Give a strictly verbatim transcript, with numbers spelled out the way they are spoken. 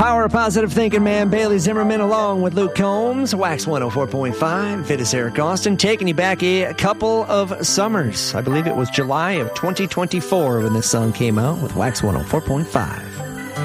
Power of Positive Thinking, man. Bailey Zimmerman along with Luke Combs. Wax one oh four point five. It is Eric Austin taking you back a couple of summers. I believe it was July of twenty twenty-four when this song came out with Wax one oh four point five.